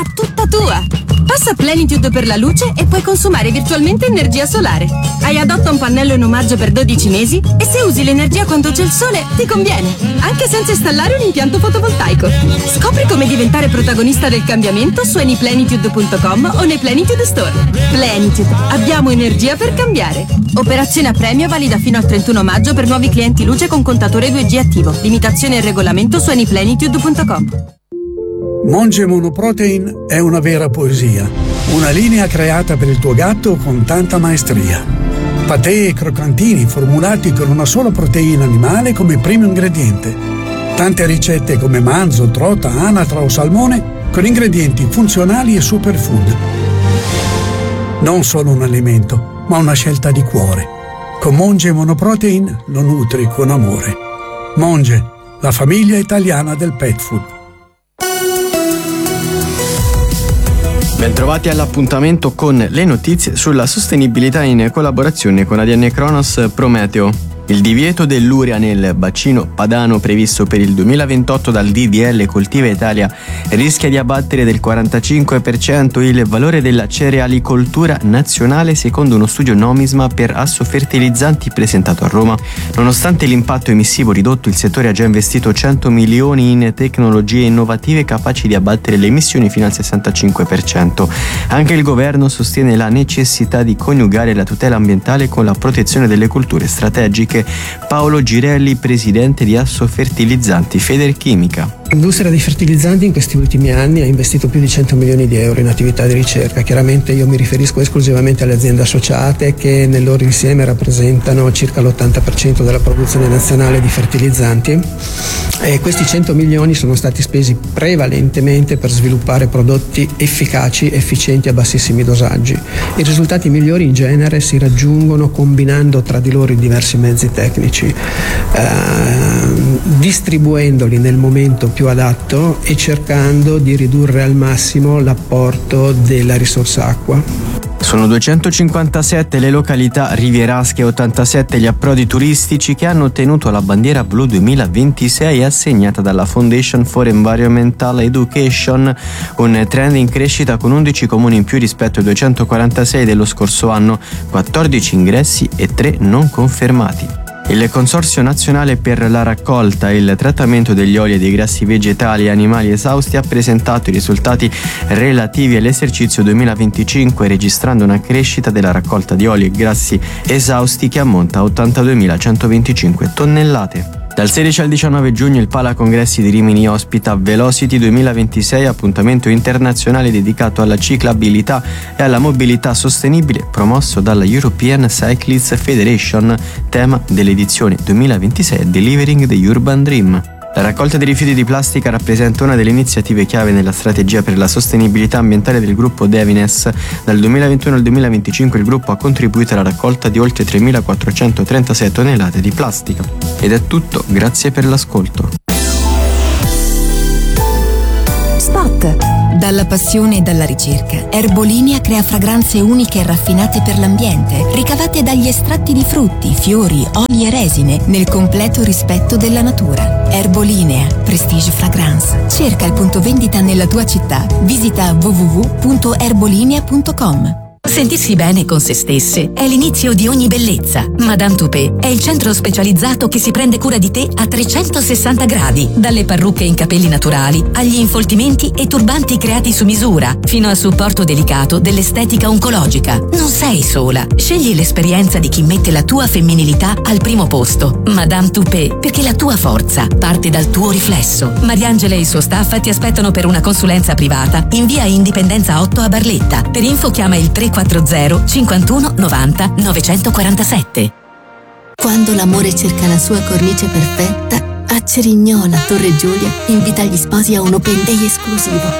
energia tutta tua. Passa Plenitude per la luce e puoi consumare virtualmente energia solare. Hai Adotta un pannello in omaggio per 12 mesi e se usi l'energia quando c'è il sole ti conviene, anche senza installare un impianto fotovoltaico. Scopri come diventare protagonista del cambiamento su anyplenitude.com o nei Plenitude Store. Plenitude, abbiamo energia per cambiare. Operazione a premio valida fino al 31 maggio per nuovi clienti luce con contatore 2G attivo. Limitazione e regolamento su anyplenitude.com. Monge Monoprotein è una vera poesia, una linea creata per il tuo gatto con tanta maestria. Patè e croccantini formulati con una sola proteina animale come primo ingrediente. Tante ricette come manzo, trota, anatra o salmone con ingredienti funzionali e superfood. Non solo un alimento, ma una scelta di cuore. Con Monge Monoprotein lo nutri con amore. Monge, la famiglia italiana del pet food. Bentrovati all'appuntamento con le notizie sulla sostenibilità in collaborazione con ADN Cronos Prometeo. Il divieto dell'urea nel bacino padano previsto per il 2028 dal DDL Coltiva Italia rischia di abbattere del 45% il valore della cerealicoltura nazionale secondo uno studio Nomisma per assofertilizzanti presentato a Roma. Nonostante l'impatto emissivo ridotto, il settore ha già investito 100 milioni in tecnologie innovative capaci di abbattere le emissioni fino al 65%. Anche il governo sostiene la necessità di coniugare la tutela ambientale con la protezione delle culture strategiche. Paolo Girelli, presidente di Assofertilizzanti Federchimica. L'industria dei fertilizzanti in questi ultimi anni ha investito più di 100 milioni di euro in attività di ricerca. Chiaramente io mi riferisco esclusivamente alle aziende associate che nel loro insieme rappresentano circa l'80% della produzione nazionale di fertilizzanti, e questi 100 milioni sono stati spesi prevalentemente per sviluppare prodotti efficaci, efficienti a bassissimi dosaggi. I risultati migliori in genere si raggiungono combinando tra di loro i diversi mezzi tecnici, distribuendoli nel momento più adatto e cercando di ridurre al massimo l'apporto della risorsa acqua. Sono 257 le località rivierasche e 87 gli approdi turistici che hanno ottenuto la bandiera blu 2026 assegnata dalla Foundation for Environmental Education, un trend in crescita con 11 comuni in più rispetto ai 246 dello scorso anno, 14 ingressi e 3 non confermati. Il Consorzio Nazionale per la Raccolta e il Trattamento degli oli e dei grassi vegetali e animali esausti ha presentato i risultati relativi all'esercizio 2025, registrando una crescita della raccolta di oli e grassi esausti che ammonta a 82.125 tonnellate. Dal 16 al 19 giugno il Pala Congressi di Rimini ospita Velocity 2026, appuntamento internazionale dedicato alla ciclabilità e alla mobilità sostenibile promosso dalla European Cyclists Federation. Tema dell'edizione 2026 è Delivering the Urban Dream. La raccolta dei rifiuti di plastica rappresenta una delle iniziative chiave nella strategia per la sostenibilità ambientale del gruppo Devines. Dal 2021 al 2025 il gruppo ha contribuito alla raccolta di oltre 3.436 tonnellate di plastica. Ed è tutto, grazie per l'ascolto. Spot. Dalla passione e dalla ricerca, Erbolinea crea fragranze uniche e raffinate per l'ambiente, ricavate dagli estratti di frutti, fiori, oli e resine, nel completo rispetto della natura. Erbolinea, Prestige Fragrance. Cerca il punto vendita nella tua città. Visita www.erbolinea.com. Sentirsi bene con se stesse è l'inizio di ogni bellezza. Madame Toupé è il centro specializzato che si prende cura di te a 360 gradi, dalle parrucche in capelli naturali agli infoltimenti e turbanti creati su misura, fino al supporto delicato dell'estetica oncologica. Non sei sola. Scegli l'esperienza di chi mette la tua femminilità al primo posto. Madame Toupé, perché la tua forza parte dal tuo riflesso. Mariangela e il suo staff ti aspettano per una consulenza privata in via Indipendenza 8 a Barletta. Per info chiama il 340 51 90 947. Quando l'amore cerca la sua cornice perfetta, a Cerignola, Torre Giulia, invita gli sposi a un open day esclusivo.